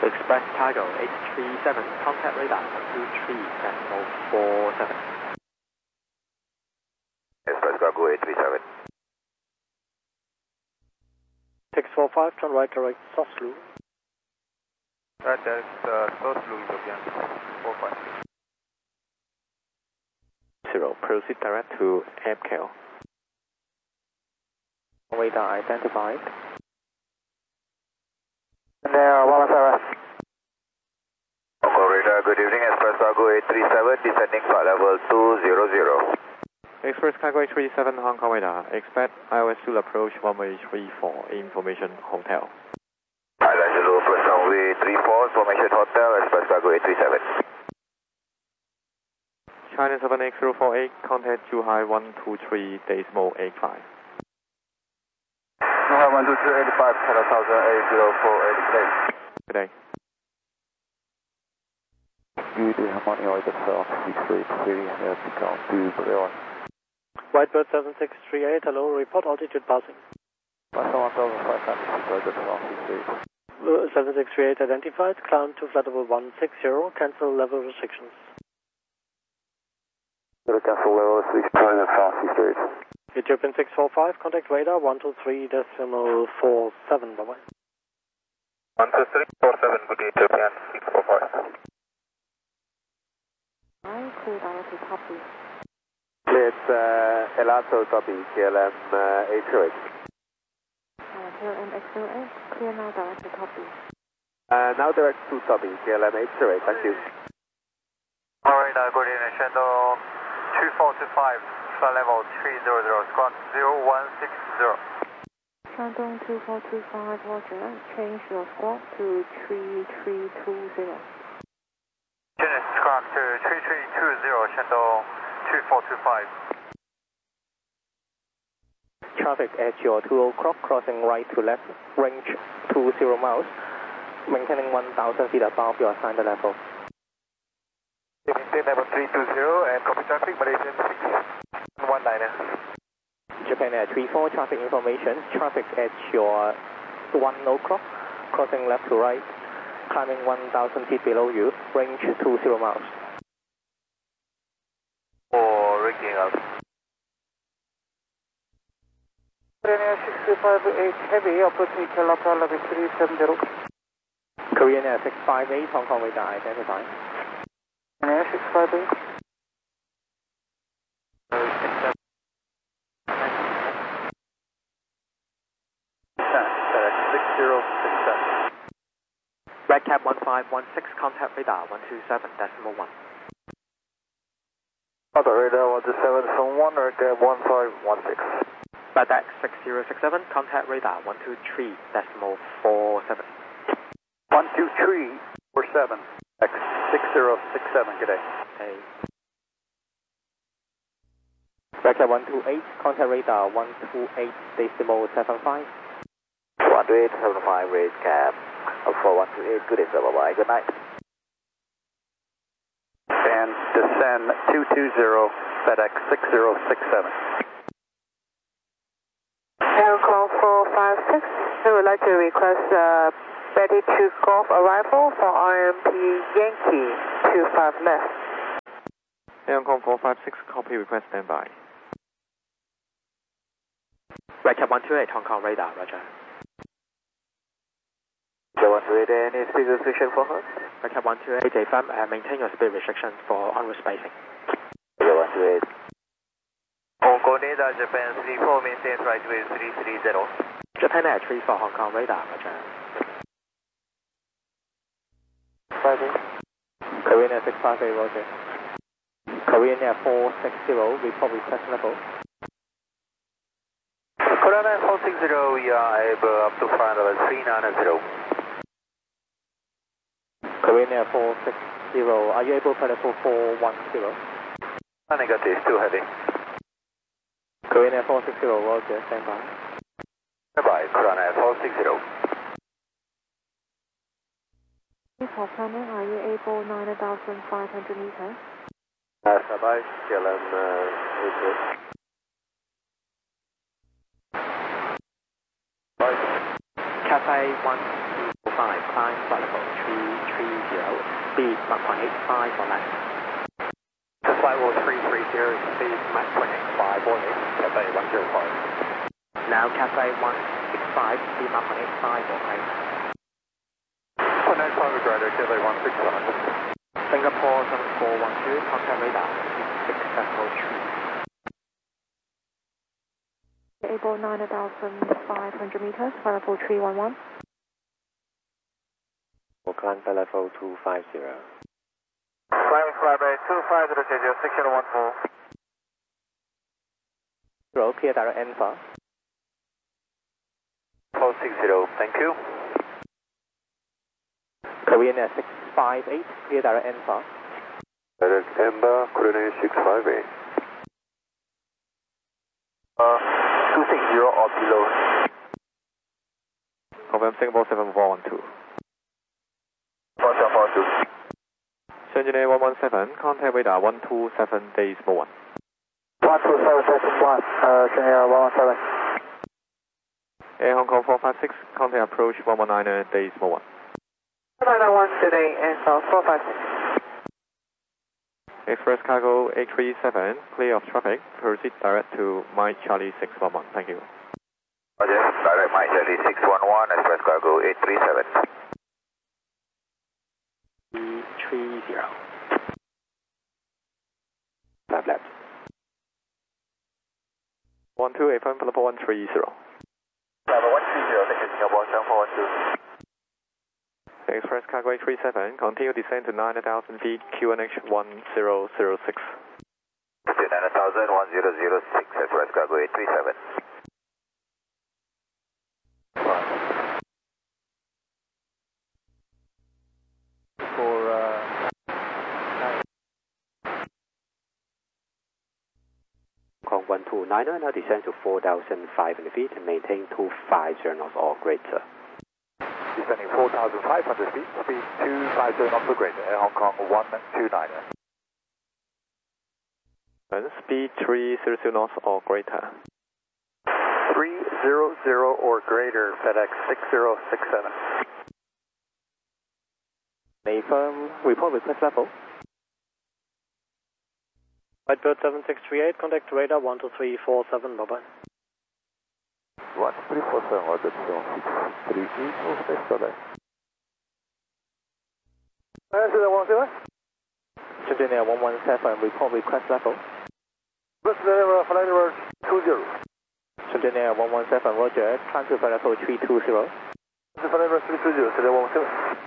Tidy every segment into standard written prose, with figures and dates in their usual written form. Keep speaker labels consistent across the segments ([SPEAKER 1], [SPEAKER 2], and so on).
[SPEAKER 1] Express Cargo 837, contact radar 123.47.
[SPEAKER 2] Express Cargo 837.
[SPEAKER 3] 645, turn right direct Soslu.
[SPEAKER 4] Right direct Soslu, Ethiopian 45.
[SPEAKER 1] 0, proceed direct to APCAL. Radar identified.
[SPEAKER 3] There, Wallace.
[SPEAKER 2] Congo Radar, good evening. Express Cargo 837, descending flight level 200.
[SPEAKER 1] Express Cargo 837, Hong Kong radar. Expect IOS to approach runway 34, information hotel.
[SPEAKER 2] Island Zulu, approach runway 34, information hotel, Express Cargo 837.
[SPEAKER 1] China 78048, contact Zhuhai 123.85.
[SPEAKER 4] Zhuhai 123.85, China 108048, good day.
[SPEAKER 1] Good day.
[SPEAKER 4] Good day, Harmony Orbit 63, clearing and become to Brilliant.
[SPEAKER 3] Whitebird 7638, hello, report altitude passing. 7638 identified, climb to flight level 160, cancel level restrictions.
[SPEAKER 4] Cancel level 6, China 63.
[SPEAKER 3] Ethiopian 645, contact radar 123.47, bye-bye.
[SPEAKER 4] 123.47, good day, Ethiopian 645.
[SPEAKER 5] Clear direct to copy.
[SPEAKER 4] It's Elato copy, KLM 808.
[SPEAKER 5] KLM X08, clear now direct to copy.
[SPEAKER 4] Now direct to copy, KLM 808, thank you. Alright, good evening, Shandong 2425, flight level 300, squawk 0160.
[SPEAKER 5] Shandong 2425, roger, change your squawk to 3320.
[SPEAKER 4] Genesis squawk to 3320, Shandong 2425.
[SPEAKER 3] Traffic at your 20 o'clock, crossing right to left, range 20 miles, maintaining 1,000 feet above your assigned level.
[SPEAKER 4] Maintain level 320 and copy traffic, Malaysian 619.
[SPEAKER 3] Japan Air 34, traffic information, traffic at your 1 o'clock, crossing left to right, climbing 1,000 feet below you, range 20 miles.
[SPEAKER 4] Or rigging up. Korean Air 658 Heavy, approaching Kelapa level 370.
[SPEAKER 3] Korean Air 658, Hong Kong radar identified.
[SPEAKER 4] Korean Air 658. Correct, 6067.
[SPEAKER 1] Red Cap 1516, contact radar 127.1.
[SPEAKER 4] Contact radar 127 from 1, Red Cap 1516.
[SPEAKER 1] FedEx 6067, contact radar 123.47.
[SPEAKER 4] 12347, X 6067, good day.
[SPEAKER 1] Hey.
[SPEAKER 3] Red Cap 128, contact radar 128.75.
[SPEAKER 2] 128.75, Red Cap 4128, good day, sir, bye-bye, good night.
[SPEAKER 4] And descend 220, FedEx 6067.
[SPEAKER 6] Aircall 456, we would like to request Betty 2 Golf arrival for RMP Yankee 25 left.
[SPEAKER 1] Hong Kong 456, copy request standby. Red Cap 128, Hong Kong radar, roger.
[SPEAKER 2] Red 128, any speed restriction for her?
[SPEAKER 1] Red Cap 128, JFM, maintain your speed restrictions for en route spacing.
[SPEAKER 2] Red 128.
[SPEAKER 4] Hong Kong radar, Japan 34, maintain right with 330.
[SPEAKER 1] Japan Air 34, Hong Kong radar, roger.
[SPEAKER 3] Korean Air 658, roger. Korean Air 460, report request level.
[SPEAKER 4] Korean Air 460, we are able up to flight level 390.
[SPEAKER 3] Korean Air 460, are you able to fly level 410?
[SPEAKER 4] Negative, too heavy.
[SPEAKER 3] Korean Air 460, roger, standby.
[SPEAKER 4] Bye-bye, Korean Air 460.
[SPEAKER 5] For planning, are you able 9,500 meters?
[SPEAKER 4] Bye-bye, KLM 808.
[SPEAKER 1] Cathay 1
[SPEAKER 3] climb flight level 330, speed Mach 185 for land.
[SPEAKER 4] To flight level 330, speed Mach 185, warning, Cathay 105.
[SPEAKER 3] Now Cathay 165, speed Mach 185 for height.
[SPEAKER 4] 195 regarded, Cathay 165.
[SPEAKER 3] Singapore 7412, contact radar 673.
[SPEAKER 5] Able 9,500 meters, flight level 311.
[SPEAKER 7] Climb flight level 250.
[SPEAKER 4] Climbing flight 250, schedule 6014.
[SPEAKER 3] Roll, clear direct Alpha.
[SPEAKER 4] 460, thank you.
[SPEAKER 3] Korean Air 658, clear direct Alpha.
[SPEAKER 4] Direct Ember, Korean Air 658. 260 or below.
[SPEAKER 1] Confirm Singapore 7412.
[SPEAKER 4] 4742.
[SPEAKER 1] Engineer 117, contact radar 127 decimal 1.
[SPEAKER 4] 127.1, Engineer 117.
[SPEAKER 1] Air Hong Kong 456, contact approach 119 decimal 1.
[SPEAKER 6] 991 today and 456.
[SPEAKER 1] Express Cargo 837, clear of traffic, proceed direct to Mike Charlie 611, thank you.
[SPEAKER 2] Roger, direct Mike Charlie 611, Express Cargo 837.
[SPEAKER 3] 330.
[SPEAKER 7] 5 left.
[SPEAKER 1] 1285, Singapore 130.
[SPEAKER 4] Level 130, thank you, Singapore 7412.
[SPEAKER 1] Express Cargo 837, continue descent to 9,000 feet, QNH 1006.
[SPEAKER 2] 9,000, 1006, Express Cargo 837.
[SPEAKER 7] Hong Kong 129, now descend to 4,500 feet and maintain 250 knots or greater.
[SPEAKER 4] Descending 4,500 feet, speed 250 knots or greater, Air Hong Kong 129.
[SPEAKER 1] And speed 300 knots or greater.
[SPEAKER 4] 300 or greater, FedEx 6067.
[SPEAKER 3] Confirm, report request level.
[SPEAKER 8] Whitebird 7638, contact radar 12347, bye-bye.
[SPEAKER 4] 12347, Roger, 7638, no space, bye-bye.
[SPEAKER 3] Engineer 117, report request level.
[SPEAKER 4] Flight level 20.
[SPEAKER 3] Engineer 117, roger, climb to flight level 320.
[SPEAKER 4] Flight level 320, Engineer 117.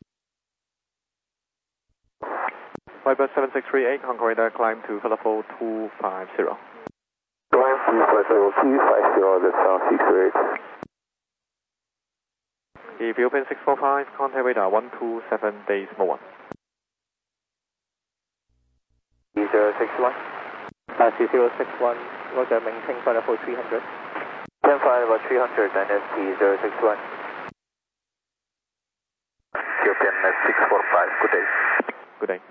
[SPEAKER 1] Whitebird 7638, Hong Kong radar climb to level 250.
[SPEAKER 4] Climb to flight level 250, that's 628.
[SPEAKER 1] If you open 645, contact radar 127 decimal 1.
[SPEAKER 4] 061.
[SPEAKER 3] C061, roger, maintain flight level 300.
[SPEAKER 4] 10 flight level 300, and ST 061. European 645, good day.
[SPEAKER 1] Good day.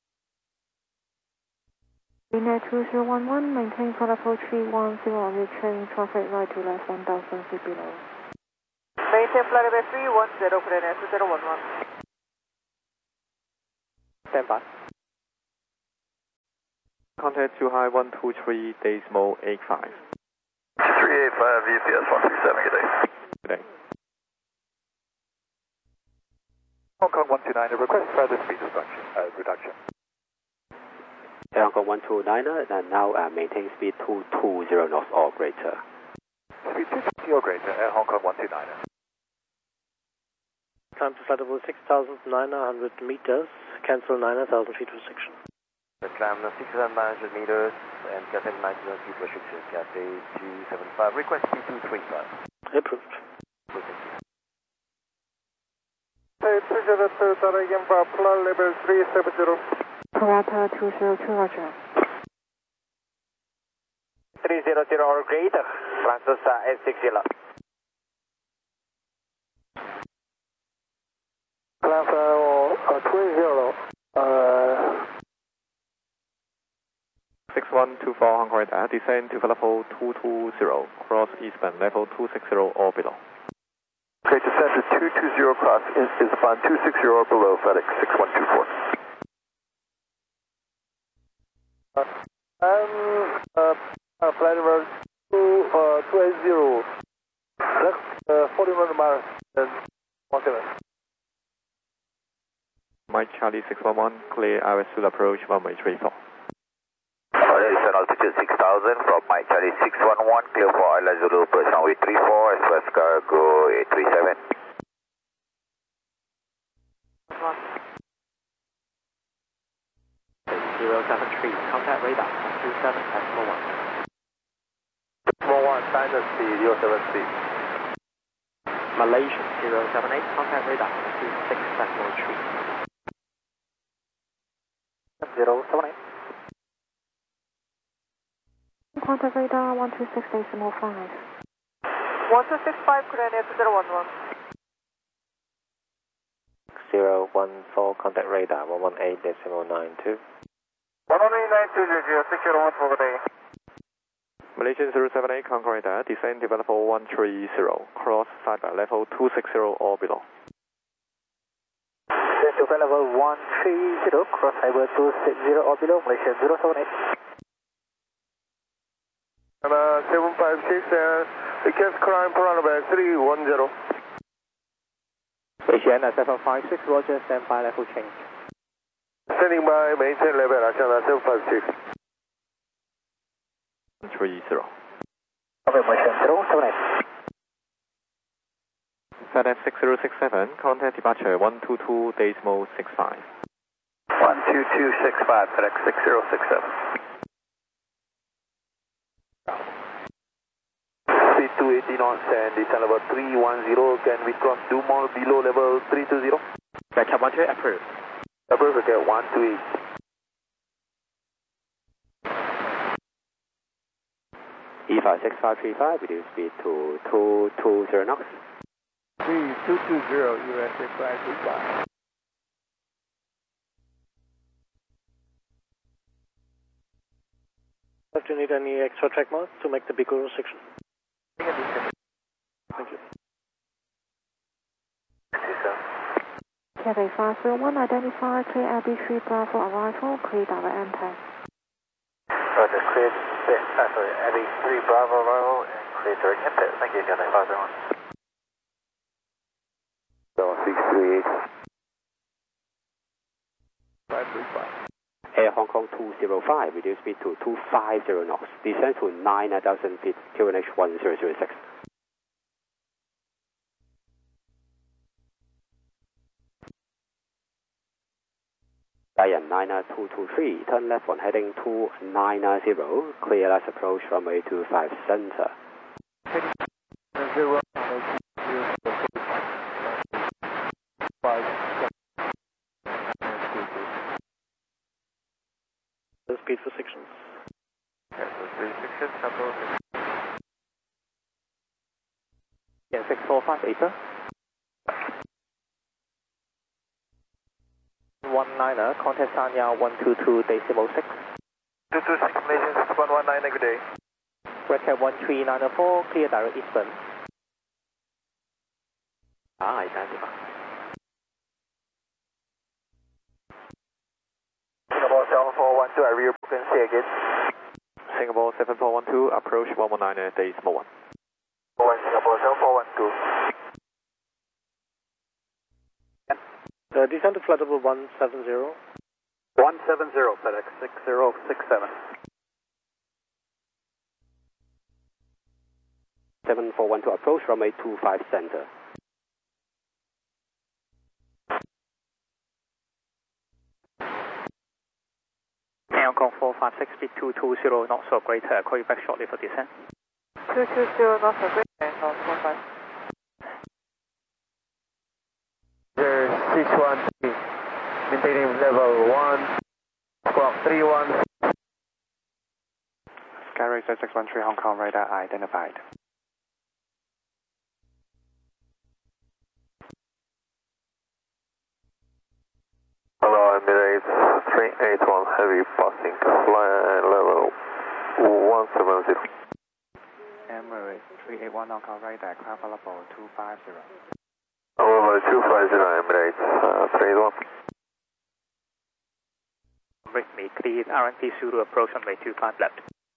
[SPEAKER 5] Linear 2011, maintain flight level 310 on your trailing traffic right to left 1,000 feet below.
[SPEAKER 6] Maintain flight level 310, Korean Air 2011.
[SPEAKER 3] Stand by.
[SPEAKER 1] Contact too high 123 decimal 85.
[SPEAKER 4] 385 VPS 137, good day.
[SPEAKER 1] Good day.
[SPEAKER 4] Hong Kong 129, request further speed reduction.
[SPEAKER 7] Air Hong Kong 129, and now maintain speed 220 knots or greater.
[SPEAKER 4] Speed 220 or greater, Air Hong Kong 129.
[SPEAKER 8] Climb to flight level 6,900 meters, cancel 9,000 feet restriction.
[SPEAKER 7] Climb 6,900 meters and cancel 9,000 feet restriction, Cathay 275, request speed 235.
[SPEAKER 8] Approved.
[SPEAKER 4] Hey, 302, again for flight level 370.
[SPEAKER 5] Parata 202, roger.
[SPEAKER 3] 300 or greater, Francis S60.
[SPEAKER 4] Climb level 20,
[SPEAKER 1] 6124 Hong Kong radar, descend to level 220, cross eastbound level 260 or below.
[SPEAKER 4] Okay, descend to 220 cross is upon 260 or below FedEx 6124. Flight number 280, left 41 miles and 17.
[SPEAKER 1] Mike Charlie 611, clear RS2 approach runway 34.
[SPEAKER 2] Descend altitude 6000 from Mike Charlie 611, clear for Isla Zulu, approach runway 34, express cargo 837.
[SPEAKER 3] 073, contact radar 127, decimal 1.
[SPEAKER 4] Decimal 1, Dynasty 073.
[SPEAKER 3] Malaysian 078, contact radar 126, decimal 3. 078.
[SPEAKER 5] Contact radar 126 decimal 5.
[SPEAKER 6] 1265, could I have 011?
[SPEAKER 8] 014, contact radar 118 decimal 92.
[SPEAKER 4] 11892, 601 for the day.
[SPEAKER 1] Malaysian 078, Concord radar, descend to level 130, cross side by level 260 or below.
[SPEAKER 3] Descend to level 130, cross highway 260 or below, Malaysian 078.
[SPEAKER 4] And 756, request climb parameter 310.
[SPEAKER 3] Malaysian 756, Roger, stand by level change.
[SPEAKER 4] Standing by, maintain level, Ashana 756.
[SPEAKER 1] 30.
[SPEAKER 3] Okay, Malaysian 078.
[SPEAKER 1] FedEx 6067, contact departure 122 decimal 65.
[SPEAKER 2] 12265, FedEx 6067.
[SPEAKER 4] Speed 280 knots and descend level 310. Can we cross Dumont below level 320?
[SPEAKER 3] Backup 1 approved.
[SPEAKER 4] Approved, okay, 128.
[SPEAKER 3] E56535, reduce speed to 220 knots.
[SPEAKER 4] 3220, US 6535.
[SPEAKER 8] Do you need any extra track marks to make the bigger section? Thank you.
[SPEAKER 5] Cathay 501, identify clear LB3 Bravo arrival, clear direct entry.
[SPEAKER 2] Roger, cleared. Sorry, Abby 3 Bravo arrival and clear direct impact. Thank you, Cathay 501.
[SPEAKER 4] 638.
[SPEAKER 2] 535.
[SPEAKER 3] Air Hong Kong 205, reduce speed to 250 knots. Descend to 9,000 feet, QNH 1006. Diane 9223, turn left on heading 290, clear last approach runway 25 center.
[SPEAKER 4] 0.
[SPEAKER 8] The speed for sections.
[SPEAKER 4] Okay, so 3 sections, approach.
[SPEAKER 3] Yeah, 645, April. 19er, contact Sanya 122 decimal 6.
[SPEAKER 4] 226, Malaysian 6119, good day.
[SPEAKER 3] Red Cat 13904, clear direct eastbound. Identify.
[SPEAKER 2] Singapore 7412, I rear frequency again.
[SPEAKER 1] Singapore 7412, approach 119 decimal 1.
[SPEAKER 2] Singapore 7412.
[SPEAKER 8] Descend to flight level 170.
[SPEAKER 2] 170, FedEx 6067.
[SPEAKER 3] 7412, approach runway 25 center. Hong Kong 456, speed 220 knots or greater. Call you back shortly for descent.
[SPEAKER 6] 220 knots or greater, Hong Kong 45.
[SPEAKER 4] 613, maintaining level 1, squawk 31.
[SPEAKER 1] Skyracer 613, Hong Kong radar identified.
[SPEAKER 2] Hello, Emirates 381 heavy passing flight level 170.
[SPEAKER 1] Emirates 381, Hong Kong radar, cloud level 250.
[SPEAKER 2] Emirates, phase 1.
[SPEAKER 3] With me, cleared RNP Zulu approach runway 25 left.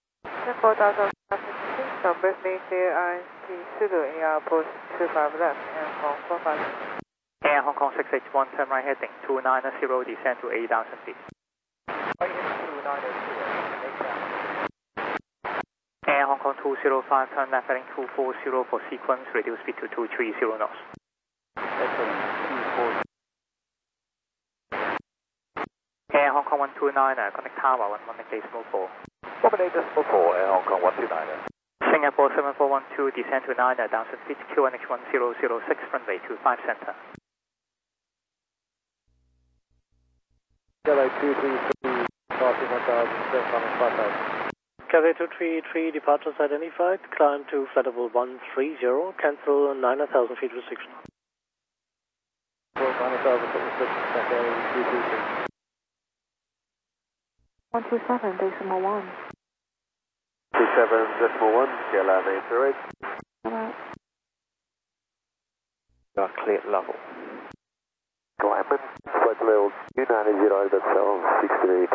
[SPEAKER 6] 4056 from with me, clear RNP Zulu in approach 25 left and Hong Kong 45.
[SPEAKER 3] Air Hong Kong 681, turn right heading 290, descend to 8,000 feet. Air Hong Kong 205, turn left heading 240 for sequence, reduce speed to 230 knots. Air Hong Kong 129, connect tower 11.4.
[SPEAKER 2] 1.8.4, Air Hong Kong 129.
[SPEAKER 3] Singapore 7412, descend to 9,000 feet, QNH 1006, runway 25 center.
[SPEAKER 8] Cathay 233, departing 1000, Cathay 233, departures identified, climb to flight level 130, cancel 9,000 feet restriction. 9,000 feet restriction, Cathay 233.
[SPEAKER 5] 127, decimal 1.
[SPEAKER 7] 27.1, KLM 808.
[SPEAKER 5] Alright.
[SPEAKER 7] You are cleared level.
[SPEAKER 2] Climate, flight level 290.768.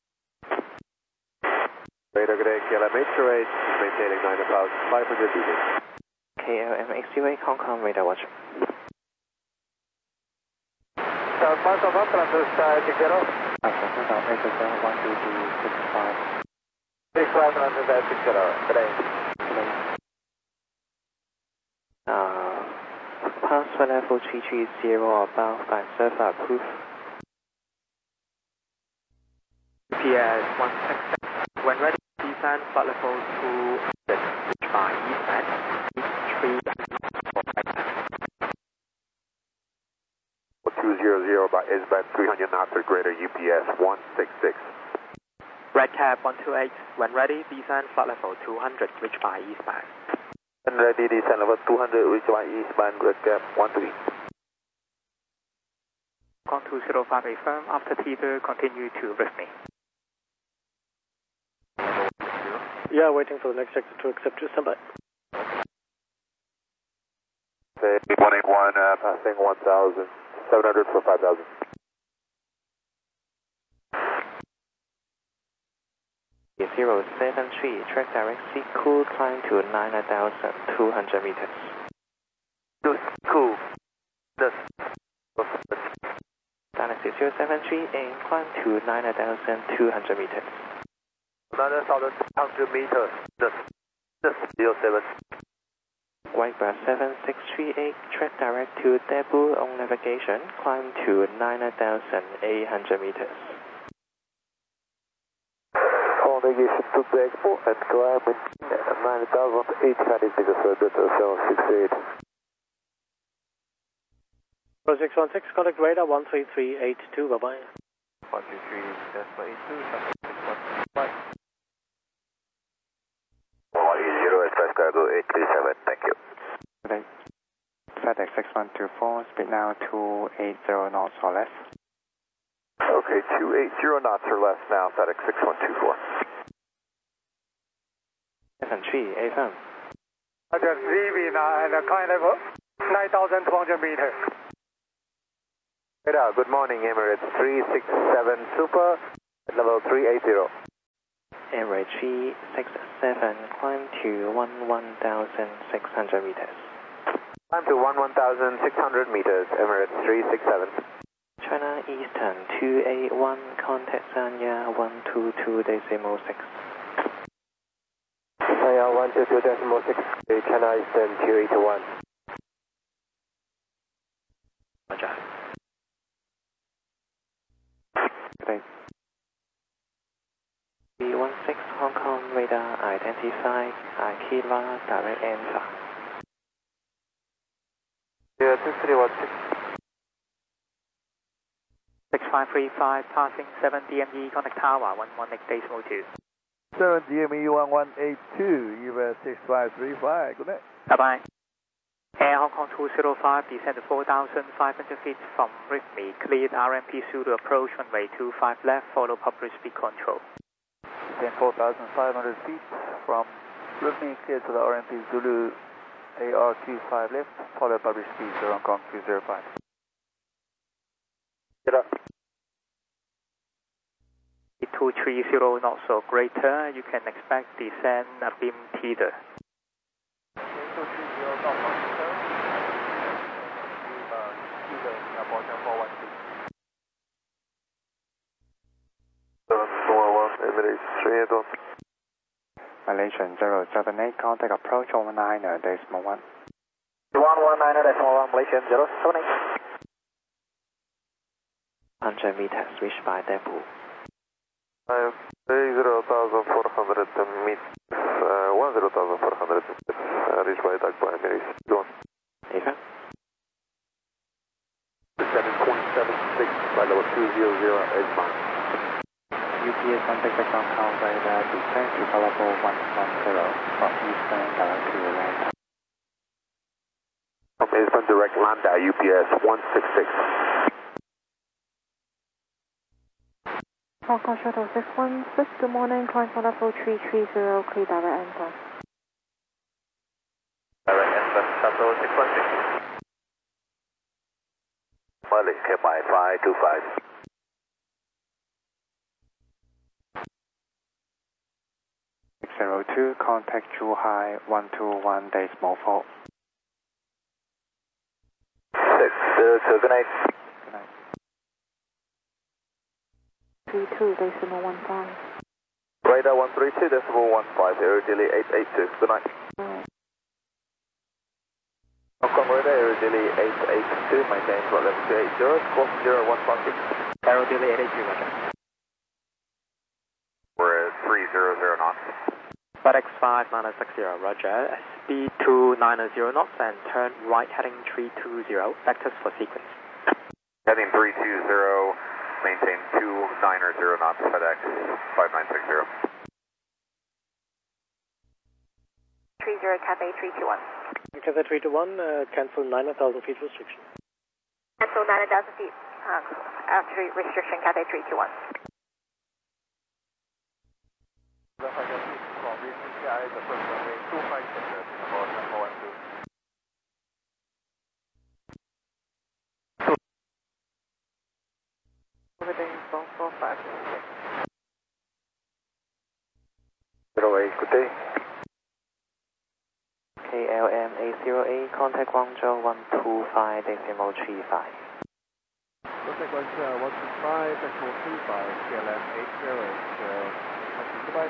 [SPEAKER 7] Radar good day, KLM 808, maintaining 9,500 meters.
[SPEAKER 3] KLM 808, Hong Kong radar watch.
[SPEAKER 4] South Park of Upland to Sky 60.
[SPEAKER 3] South 8712265.
[SPEAKER 4] 65 to Sky 60, good day.
[SPEAKER 3] Pass flight level 330 above by server approved. PS 166. When ready, descend flight level 200 by eastbound.
[SPEAKER 2] 200 by S-band 300 knots or greater, UPS 166.
[SPEAKER 3] Red Cab 128. When ready, descend flight level 200, reach by eastbound.
[SPEAKER 2] When ready, descend level 200, reach by eastbound, Red Cab 128.
[SPEAKER 3] Hong Kong 205 affirm. After T2, continue to with me.
[SPEAKER 8] Yeah, waiting for the next sector to accept you. Stand by.
[SPEAKER 2] 181, passing 1,700 for 5,000.
[SPEAKER 3] Zero 73, track direct cool, climb to 9,200 meters.
[SPEAKER 2] Cool.
[SPEAKER 3] Dynasty 073, aim climb to 9,200 meters.
[SPEAKER 2] 9,200 meters, just 07.
[SPEAKER 3] Whitebird 7638, track direct to debut on navigation, climb to 9,800 meters.
[SPEAKER 2] On navigation to the expo and climb 9,800 meters, Delta 768.
[SPEAKER 8] 0616, contact radar 13382, bye-bye.
[SPEAKER 7] 123.82,
[SPEAKER 2] 180, express cargo 837, thank you.
[SPEAKER 1] FedEx 6124, speed now 280 knots or less.
[SPEAKER 2] Okay, 280 knots or less now, FedEx 6124.
[SPEAKER 3] 73, affirm.
[SPEAKER 4] Roger, ZB now and climb level 9,200 meters.
[SPEAKER 2] Good morning, Emirates 367 Super, at level 380.
[SPEAKER 3] Emirates 367, climb to 11,600 meters.
[SPEAKER 2] Climb to 11,600 meters, Emirates 367.
[SPEAKER 3] China Eastern 281, contact Sanya 122.6.
[SPEAKER 7] Sanya 122.6, China Eastern 281.
[SPEAKER 3] Roger.
[SPEAKER 1] Good day.
[SPEAKER 3] B16 Hong Kong radar identified, Akiva direct answer.
[SPEAKER 2] Yeah, 2316.
[SPEAKER 3] 6535, passing 7 DME, contact tower 118.2.
[SPEAKER 9] 7 DME 1182, US 6535, good night.
[SPEAKER 3] Bye-bye. Air Hong Kong 205, descend to 4,500 feet from Rifmi, cleared RMP Zulu approach runway 25 left, follow public speed control.
[SPEAKER 9] Descend 4,500 feet from Rifmi, clear to the RMP Zulu AR25 left, follow public speed 0 Hong Kong 205.
[SPEAKER 3] Get up. 230 knots or greater, you can expect descent beam teeter.
[SPEAKER 9] 230 knots or greater, teeter Singapore 412.
[SPEAKER 4] Emirates 38.
[SPEAKER 10] Malaysian 078, contact approach 119.1.
[SPEAKER 3] 119.1, Malaysian 078.
[SPEAKER 10] 100 meters, reached by depot.
[SPEAKER 4] 10,400 meters, 10,400 reached by Dagba Emirates. Go on.
[SPEAKER 10] Okay.
[SPEAKER 4] 7.76, flight level 200, 8 miles.
[SPEAKER 10] UPS contact Hong Kong radar, descent to level 110 from Eastern direct to land.
[SPEAKER 2] From Eastern direct land at UPS 166.
[SPEAKER 5] Hong Kong Shuttle 616, good morning, climb for level 330, clear direct enter.
[SPEAKER 2] Direct enter, Shuttle 616. Mileage kept by 525.
[SPEAKER 10] 602, contact Zhuhai 121.4.
[SPEAKER 2] 602, good night.
[SPEAKER 10] Good night.
[SPEAKER 5] 32.15.
[SPEAKER 2] Radar 132.15, air delay 882, good night. Hong Kong radar, air delay 882, maintain flight level 280, squawk 0156.
[SPEAKER 3] Aero delay 882, roger.
[SPEAKER 2] We're at 300 knots.
[SPEAKER 3] FedEx 5 -60, roger. Speed 290 knots and turn right heading 320, vectors for sequence.
[SPEAKER 2] Heading 320, maintain 290 knots, FedEx 5960.
[SPEAKER 6] 30 Cathay 321.
[SPEAKER 8] Cathay 321, cancel 9,000 feet restriction.
[SPEAKER 6] Cancel 9,000 feet after restriction Cathay 321.
[SPEAKER 2] Good day.
[SPEAKER 10] KLM 808, contact Guangzhou 125.35.
[SPEAKER 9] Contact Guangzhou 125.35, KLM 808, goodbye.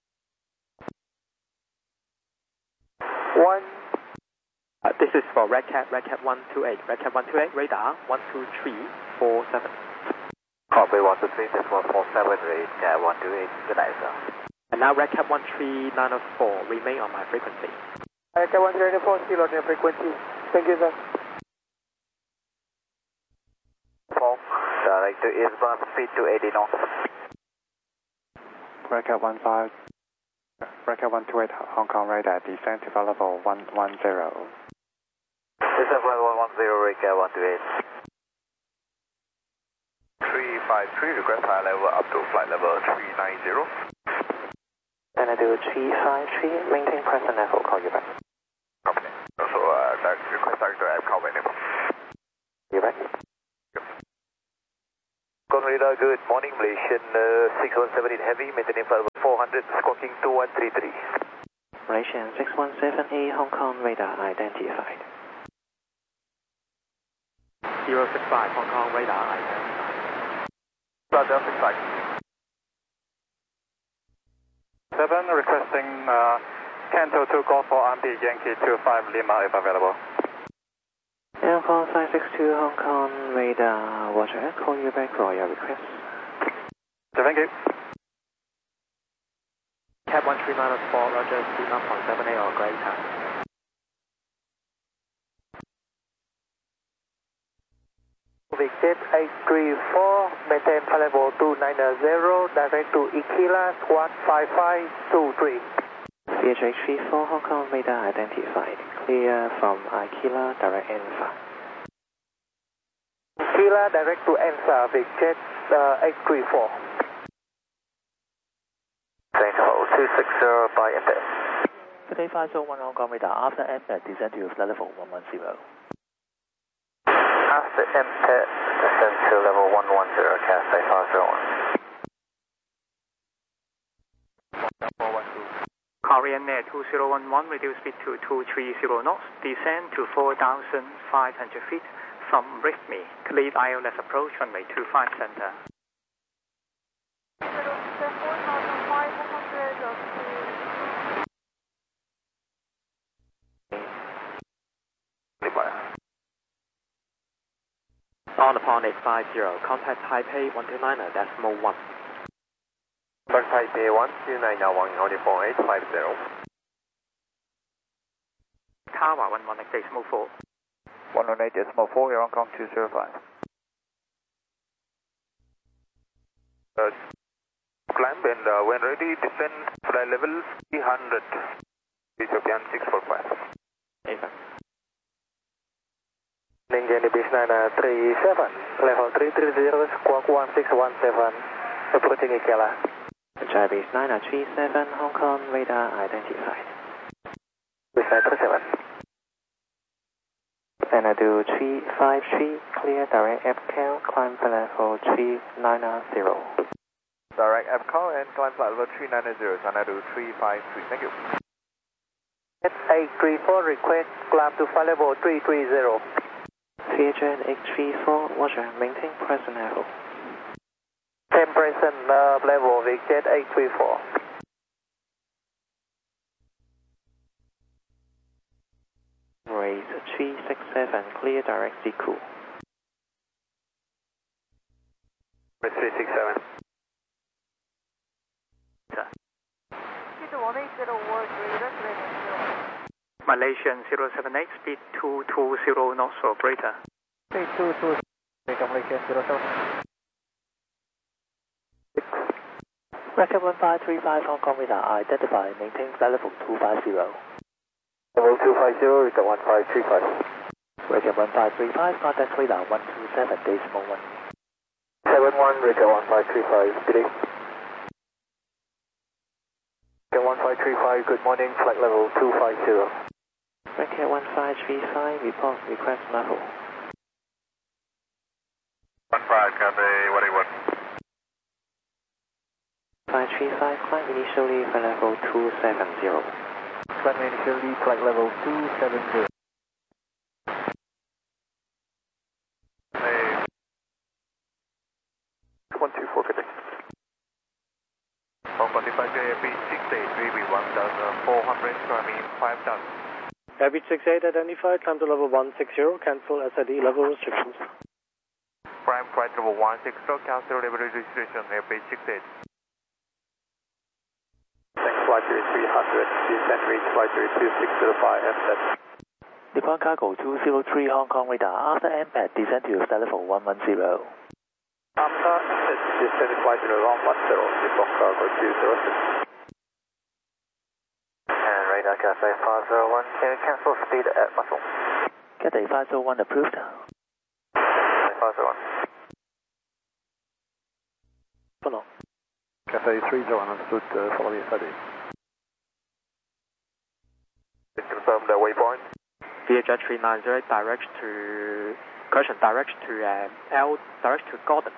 [SPEAKER 3] 1. This is for Red Cat 128. Red Cat 128, radar 12347.
[SPEAKER 2] Copy 123, this 147, Red Cat 128, good night, sir.
[SPEAKER 3] And now Red Cat 13904, remain on my frequency.
[SPEAKER 6] Red Cat 13904, still on your frequency. Thank you, sir.
[SPEAKER 2] Direct to eastbound, speed to 80 knots.
[SPEAKER 10] Bracket 128, Hong Kong radar, descent to level 110.
[SPEAKER 2] This is flight 110, Red Cat 128. 353, request high level up to flight level 390.
[SPEAKER 10] And I do 353, maintain present level, call you back.
[SPEAKER 2] Copy. So, request director app call by name.
[SPEAKER 10] You back?
[SPEAKER 2] Radar, good morning, Malaysian 6178 heavy, maintaining flight level 400, squawking 2133.
[SPEAKER 10] Malaysian 617A, Hong Kong radar identified.
[SPEAKER 3] 065, Hong Kong radar identified.
[SPEAKER 2] Roger, 65.
[SPEAKER 4] 7, requesting Canto 2 Golf for RMP Yankee 25 Lima if available.
[SPEAKER 10] Aircon 562 Hong Kong radar, Roger, call you back for your request.
[SPEAKER 4] Thank you.
[SPEAKER 3] Cat 13904, roger, speed 1.78 or greater.
[SPEAKER 6] Vietjet 834, maintain flight level 290, direct to Ikila, squawk 5523.
[SPEAKER 10] CH34 Hong Kong radar identified. Clear from Ikila, direct answer.
[SPEAKER 6] Ikila, direct to answer, Vietjet 834.
[SPEAKER 2] Thanks, hold 260 by India.
[SPEAKER 10] Cathay 501 Hong Kong radar, after MPET, descend to flight level 110.
[SPEAKER 2] After MPET, descend to level 110, Cathay 501.
[SPEAKER 11] Korean Air 2011, reduce speed to 230 knots, descend to 4,500 feet from RIFMI, cleared ILS approach runway 25 center.
[SPEAKER 3] On upon 850, contact Taipei 129.1.
[SPEAKER 4] Contact Taipei 129.1, on upon 850.
[SPEAKER 11] Tower 118.4.
[SPEAKER 9] 118.4, here Hong Kong 205.
[SPEAKER 2] Climb and when ready, descend flight level 300. Ethiopian 645.
[SPEAKER 7] Indian Base 937, level 330, squawk 1617, approaching Ikela.
[SPEAKER 10] Chai Base 937, Hong Kong radar identified.
[SPEAKER 7] Base 937.
[SPEAKER 10] Xanadu 353, clear direct FCAL, climb flight level 390.
[SPEAKER 9] Direct FCAL and climb flight level 390, Xanadu 353, thank you.
[SPEAKER 7] 834, request climb to flight level 330.
[SPEAKER 10] Vietjet 834, Roger, maintain present level.
[SPEAKER 7] 10 present level, Vietjet 834.
[SPEAKER 10] Raise 367, clear direct DQ.
[SPEAKER 2] 367.
[SPEAKER 11] Malaysian 078, speed 220 knots or greater.
[SPEAKER 3] 322, Malaysian 078.
[SPEAKER 10] Record 1535 Hong Kong radar, identify, maintain flight level 250.
[SPEAKER 7] Level 250, record 1535.
[SPEAKER 10] Record 1535, contact radar 127.1.
[SPEAKER 7] 71, record 1535, speeding. Record 1535, good morning, flight level 250.
[SPEAKER 10] Record 1535, report request level.
[SPEAKER 2] 15, Cathay 181.
[SPEAKER 10] 535, climb initially flight level 270.
[SPEAKER 3] Climb initially flight level 270.
[SPEAKER 2] Hey. 124, Cathay. Hong Kong 25, Airbus 683, we 1,400, climbing 5,000.
[SPEAKER 8] Airbus 68 identified, climb to level 160, cancel SID level restrictions.
[SPEAKER 2] Prime flight level 160, cancel level restriction, Airbus 68.
[SPEAKER 7] Thanks, flight 300, descent reach flight 2605, FZ.
[SPEAKER 10] Nippon Cargo 203 Hong Kong radar, after MPET, descend to flight level 110.
[SPEAKER 7] After descend flight level 110, Nippon Cargo 206. And radar Cathay 501, can you cancel speed at muscle?
[SPEAKER 10] Cathay 501 approved.
[SPEAKER 7] Cathay 501.
[SPEAKER 10] Follow.
[SPEAKER 9] Cathay 30 understood, follow the SID.
[SPEAKER 2] Please confirm the waypoint.
[SPEAKER 3] Vietjet 390, direct to Gordon.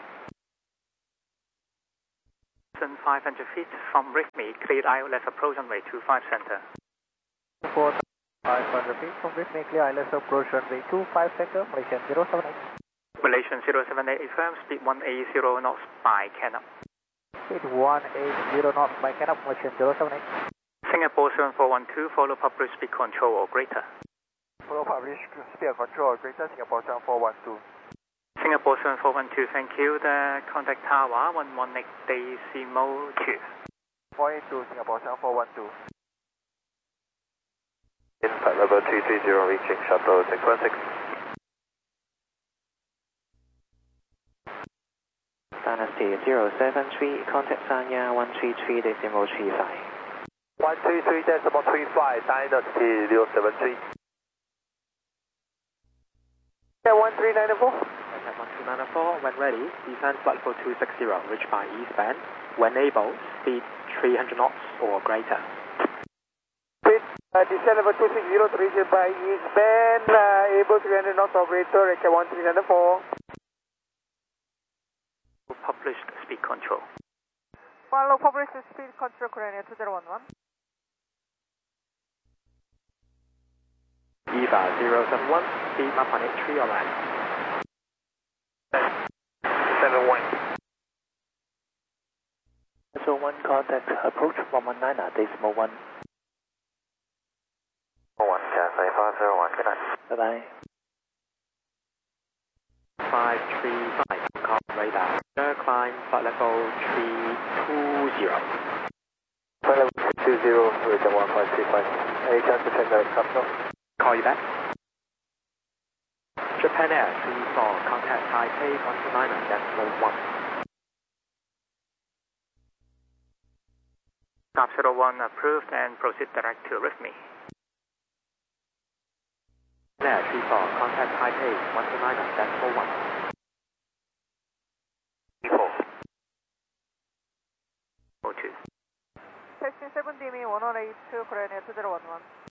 [SPEAKER 11] 500 feet from RIFMI, cleared ILS approach runway 25 center.
[SPEAKER 3] 500 feet from RIFMI, clear ILS approach runway 25 center, Malaysian 078.
[SPEAKER 11] Malaysian 078 affirm, speed 180 knots by Canop.
[SPEAKER 3] Speed 180 knots by Canop, Malaysian 078.
[SPEAKER 11] Singapore 7412, follow public speed control or greater.
[SPEAKER 9] Follow public speed control or greater, Singapore 7412.
[SPEAKER 11] Singapore 7412, thank you. The contact tower 118.2.
[SPEAKER 9] 482, Singapore 7412.
[SPEAKER 2] In flight level 330, reaching shuttle 616.
[SPEAKER 10] Dynasty 073, contact Sanya 133.35.
[SPEAKER 7] 133.35, Dynasty 073. Yeah, 1394.
[SPEAKER 3] 1294, when ready, descend flight level 260, reach by eastbound. When able, speed 300 knots or greater.
[SPEAKER 7] Speed
[SPEAKER 6] Descent level 260, by East Bend, able to enter North Operator, AK 1304.
[SPEAKER 11] Published speed control.
[SPEAKER 6] Follow published speed control, Korean 2011.
[SPEAKER 3] EVA 071, speed map on 83 or land.
[SPEAKER 4] 71.
[SPEAKER 10] 1 contact approach 119 decimal 1.
[SPEAKER 2] 1 Cathay 501, good night.
[SPEAKER 10] Bye bye.
[SPEAKER 3] 535, call radar. Climb flight level 320.
[SPEAKER 7] Flight level 320, region 1535. Any chance to check that capital?
[SPEAKER 3] Call you back. Japan Air 34, contact Taipei 129 decimal 1.
[SPEAKER 11] Top 01 approved and proceed direct to RIFME.
[SPEAKER 3] Air 34, contact Taipei 129 decimal 1.
[SPEAKER 11] 02.
[SPEAKER 6] Taxi 7DME 118 Korean 2011.